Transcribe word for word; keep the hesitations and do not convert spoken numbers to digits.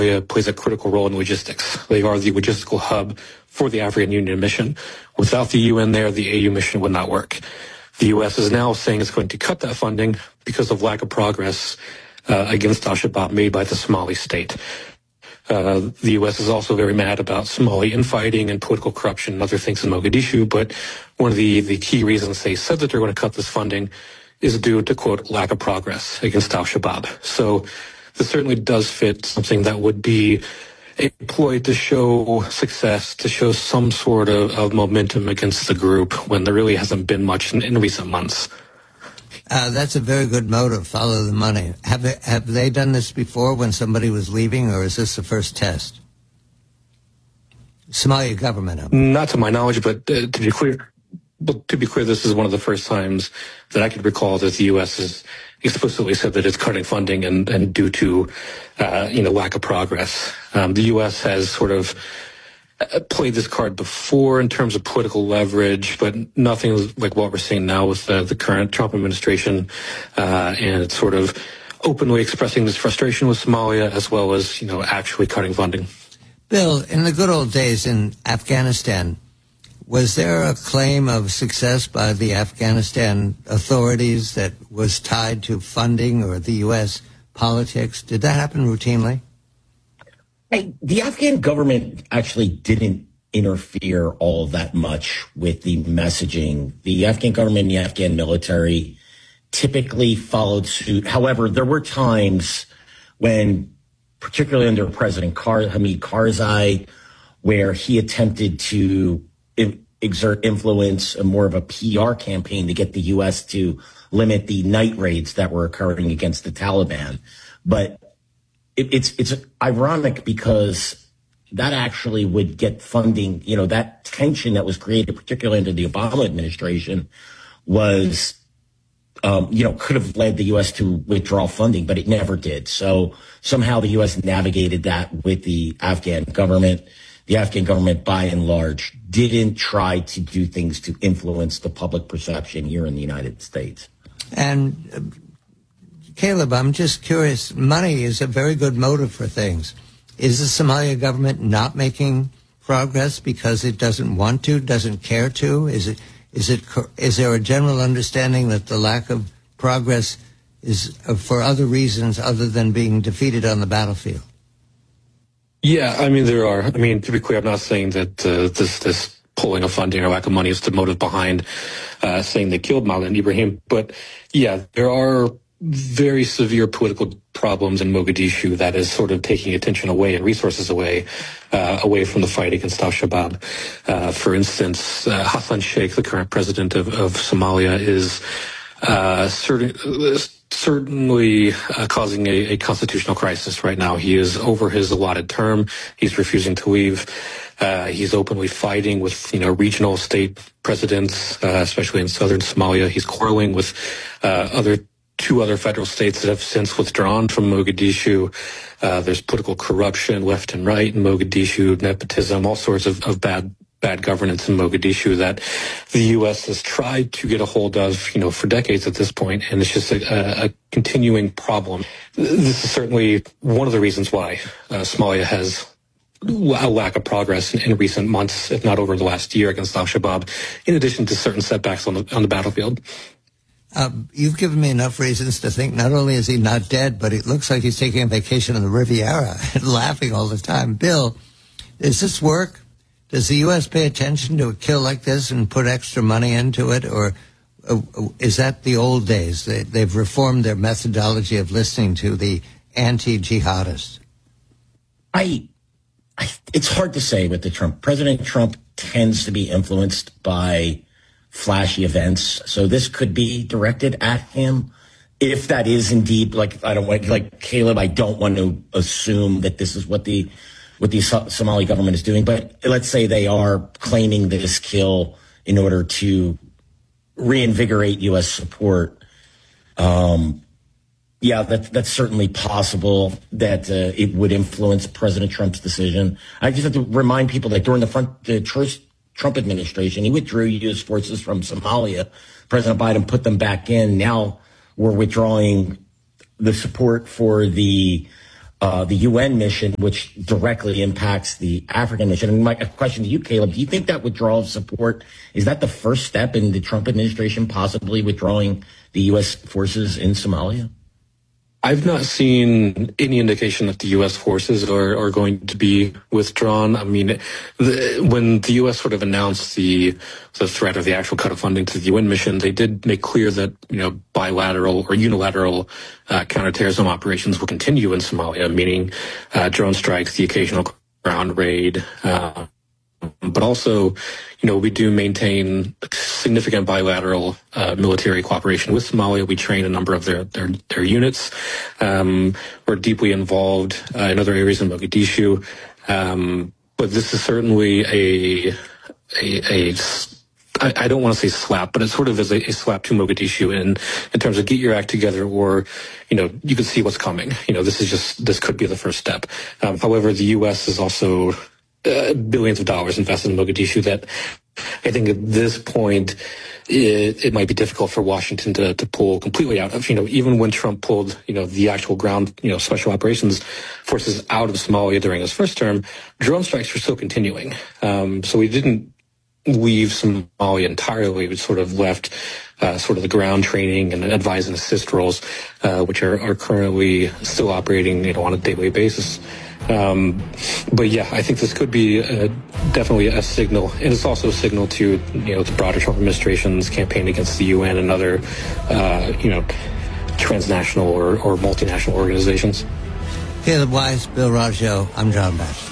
plays a critical role in logistics. They are the logistical hub for the African Union mission. Without the U N there, the A U mission would not work. The U S is now saying it's going to cut that funding because of lack of progress uh, against al-Shabaab made by the Somali state. Uh, the U S is also very mad about Somali infighting and political corruption and other things in Mogadishu, but one of the, the key reasons they said that they're going to cut this funding is due to, quote, lack of progress against al-Shabaab. So this certainly does fit something that would be employed to show success, to show some sort of, of momentum against the group when there really hasn't been much in, in recent months. Uh, that's a very good motive, follow the money. Have they, have they done this before when somebody was leaving, or is this the first test? Somalia government. Not to my knowledge, but uh, to be clear, but to be clear, this is one of the first times that I could recall that the U S has explicitly said that it's cutting funding and, and due to, uh, you know, lack of progress. Um, the U S has sort of played this card before in terms of political leverage, but nothing like what we're seeing now with the, the current Trump administration, uh, and it's sort of openly expressing this frustration with Somalia as well as, you know, actually cutting funding. Bill, in the good old days in Afghanistan, was there a claim of success by the Afghanistan authorities that was tied to funding or the U S politics? Did that happen routinely? Hey, the Afghan government actually didn't interfere all that much with the messaging. The Afghan government and the Afghan military typically followed suit. However, there were times when, particularly under President Kar- Hamid Karzai, where he attempted to exert influence, a more of a P R campaign to get the U S to limit the night raids that were occurring against the Taliban. But it, it's it's ironic because that actually would get funding. You know, that tension that was created, particularly under the Obama administration, was, um, you know, could have led the U S to withdraw funding, but it never did. So somehow the U S navigated that with the Afghan government. The Afghan government, by and large, didn't try to do things to influence the public perception here in the United States. And, uh, Caleb, I'm just curious, money is a very good motive for things. Is the Somalia government not making progress because it doesn't want to, doesn't care to? Is it, is it, is there a general understanding that the lack of progress is for other reasons other than being defeated on the battlefield? Yeah, I mean, there are. I mean, to be clear, I'm not saying that uh, this this pulling of funding or lack of money is the motive behind uh, saying they killed Malan Ibrahim. But yeah, there are very severe political problems in Mogadishu that is sort of taking attention away and resources away, uh, away from the fight against al-Shabaab. Uh, for instance, uh, Hassan Sheikh, the current president of, of Somalia, is uh, certain. Uh, certainly uh, causing a, a constitutional crisis right now. He is over his allotted term. He's refusing to leave. Uh, he's openly fighting with, you know, regional state presidents, uh, especially in southern Somalia. He's quarreling with uh, other two other federal states that have since withdrawn from Mogadishu. Uh, there's political corruption left and right in Mogadishu, nepotism, all sorts of, of bad bad governance in Mogadishu that the U S has tried to get a hold of, you know, for decades at this point, and it's just a, a continuing problem. This is certainly one of the reasons why uh, Somalia has a lack of progress in, in recent months, if not over the last year, against al-Shabaab, in addition to certain setbacks on the on the battlefield. Um, you've given me enough reasons to think not only is he not dead, but it looks like he's taking a vacation on the Riviera and laughing all the time. Bill, does this work? Does the U S pay attention to a kill like this and put extra money into it, or uh, is that the old days? They, they've reformed their methodology of listening to the anti-jihadists. I, I, it's hard to say with the Trump. President Trump tends to be influenced by flashy events, so this could be directed at him. If that is indeed, like, I don't want, like Caleb, I don't want to assume that this is what the what the Somali government is doing, but let's say they are claiming this kill in order to reinvigorate U S support. Um, yeah, that, that's certainly possible that uh, it would influence President Trump's decision. I just have to remind people that during the front, the Trump administration, he withdrew U S forces from Somalia. President Biden put them back in. Now we're withdrawing the support for the uh, the U N mission, which directly impacts the African mission. And my question to you, Caleb, do you think that withdrawal of support, is that the first step in the Trump administration possibly withdrawing the U S forces in Somalia? I've not seen any indication that the U S forces are, are going to be withdrawn. I mean, the, when the U S sort of announced the the threat of the actual cut of funding to the U N mission, they did make clear that, you know, bilateral or unilateral uh, counterterrorism operations will continue in Somalia, meaning uh, drone strikes, the occasional ground raid, uh, but also, you know, we do maintain significant bilateral uh, military cooperation with Somalia. We train a number of their their, their units. Um, we're deeply involved uh, in other areas in Mogadishu. Um, but this is certainly a a, a I, I don't want to say slap, but it sort of is a, a slap to Mogadishu in in terms of get your act together, or, you know, you can see what's coming. You know, this is just this could be the first step. Um, however, the U S is also Uh, billions of dollars invested in Mogadishu that I think at this point it, it might be difficult for Washington to, to pull completely out of. You know, even when Trump pulled, you know, the actual ground, you know, special operations forces out of Somalia during his first term, drone strikes were still continuing. Um, so we didn't leave Somalia entirely. We sort of left uh, sort of the ground training and advise and assist roles, uh, which are, are currently still operating, you know, on a daily basis. Um, but yeah, I think this could be uh, definitely a signal, and it's also a signal to, you know, the broader Trump administration's campaign against the U N and other, uh, you know, transnational or, or multinational organizations. Caleb Weiss, Bill Raggio, I'm John Bass.